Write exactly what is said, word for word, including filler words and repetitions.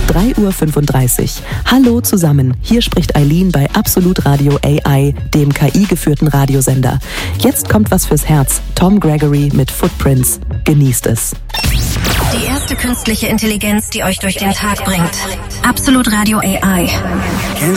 drei Uhr fünfunddreißig. Hallo zusammen, hier spricht Eileen bei Absolut Radio A I, dem K I-geführten Radiosender. Jetzt kommt was fürs Herz. Tom Gregory mit Footprints. Genießt es. Die erste künstliche Intelligenz, die euch durch den Tag bringt. Absolut Radio A I.